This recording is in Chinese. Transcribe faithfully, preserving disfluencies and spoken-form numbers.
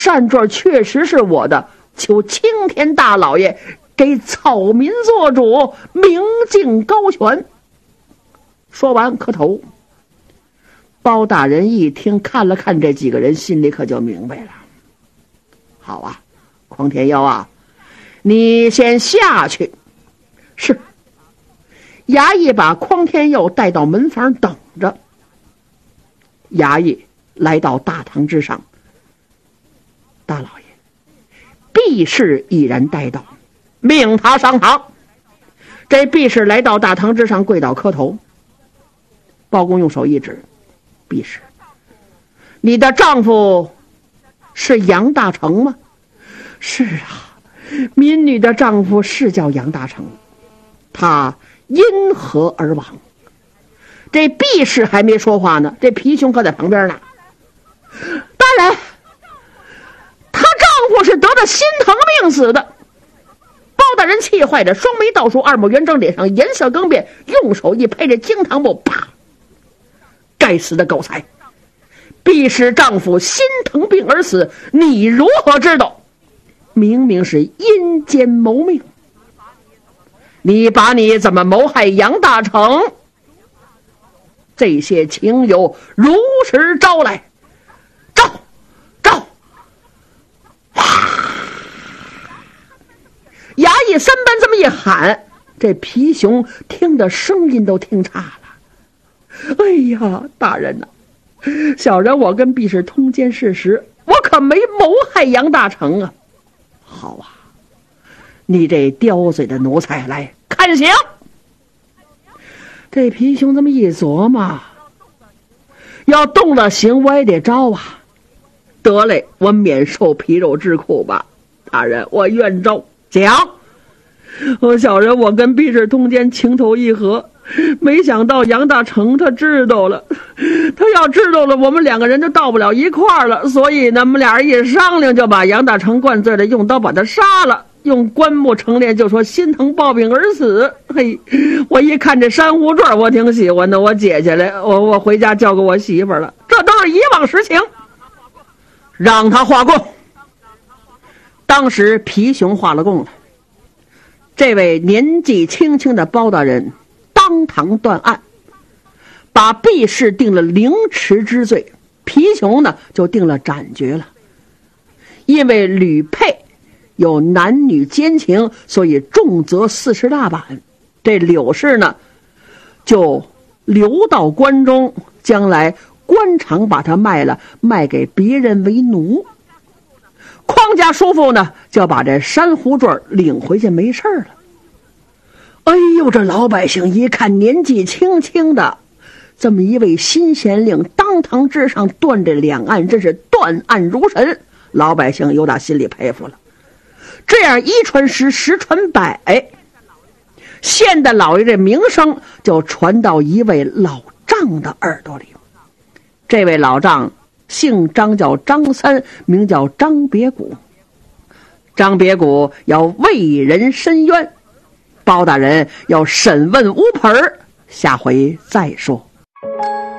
扇坠确实是我的，求青天大老爷给草民做主，明镜高悬。说完磕头。包大人一听，看了看这几个人，心里可就明白了。好啊，匡天佑啊，你先下去。是。衙役把匡天佑带到门房等着。衙役来到大堂之上，大老爷，毕氏已然带到，命他上堂。这毕氏来到大堂之上，跪倒磕头。包公用手一指，毕氏，你的丈夫是杨大成吗？是啊，民女的丈夫是叫杨大成，他因何而亡？这毕氏还没说话呢，这皮兄可在旁边呢。大人，她丈夫是得了心疼病死的。包大人气坏了，双眉倒竖，二目圆睁，脸上颜色更变，用手一拍这惊堂木，啪！该死的狗才！毕氏丈夫心疼病而死，你如何知道？明明是阴间谋命。你把你怎么谋害杨大成这些情由如实招来。招招衙役三班这么一喊，这皮熊听的声音都听差了。哎呀，大人呐、啊，小人我跟毕氏通奸事实，我可没谋害杨大成啊。好啊，你这刁嘴的奴才，来看刑。这皮熊这么一琢磨，要动了刑我也得招啊。得嘞，我免受皮肉之苦吧。大人，我愿招。讲，我小人我跟毕氏通奸，情投意合，没想到杨大成他知道了，他要知道了，我们两个人就到不了一块儿了。所以呢，我们俩人一商量，就把杨大成灌醉了，用刀把他杀了，用棺木成殓，就说心疼暴病而死。嘿，我一看这珊瑚坠，我挺喜欢的，我解下来，我我回家交给我媳妇了。这都是以往实情，让他画供。当时皮熊画了供了，这位年纪轻轻的包大人当堂断案，把毕氏定了凌迟之罪，皮熊呢就定了斩决了。因为吕佩有男女奸情，所以重则四十大板。这柳氏呢就留到关中，将来官场把他卖了，卖给别人为奴。匡家叔父呢就把这珊瑚坠领回去，没事了。哎呦，这老百姓一看年纪轻轻的这么一位新县令当堂之上断这两案，真是断案如神，老百姓有打心里佩服了。这样一传十，十传百，县的老爷这名声就传到一位老丈的耳朵里。这位老丈姓张，叫张三，名叫张别谷。张别谷要为人申冤，包大人要审问乌盆，下回再说。